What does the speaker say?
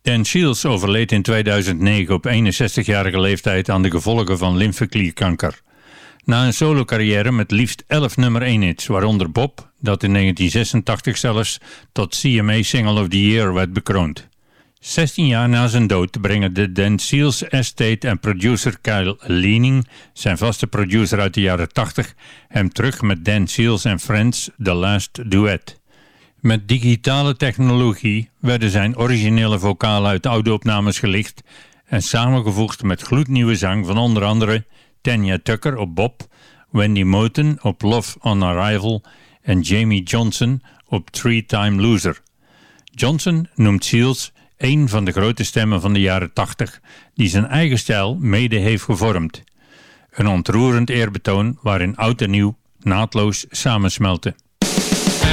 Dan Seals overleed in 2009 op 61-jarige leeftijd aan de gevolgen van lymfeklierkanker. Na een solocarrière met liefst 11 nummer 1 hits, waaronder Bob, dat in 1986 zelfs tot CMA Single of the Year werd bekroond. 16 jaar na zijn dood brengen de Dan Seals Estate en producer Kyle Leaning, zijn vaste producer uit de jaren 80, hem terug met Dan Seals and Friends The Last Duet. Met digitale technologie werden zijn originele vocalen uit oude opnames gelicht en samengevoegd met gloednieuwe zang van onder andere Tanya Tucker op Bob, Wendy Moten op Love on Arrival en Jamie Johnson op Three-Time Loser. Johnson noemt Seals een van de grote stemmen van de jaren 80 die zijn eigen stijl mede heeft gevormd. Een ontroerend eerbetoon waarin oud en nieuw naadloos samensmelten.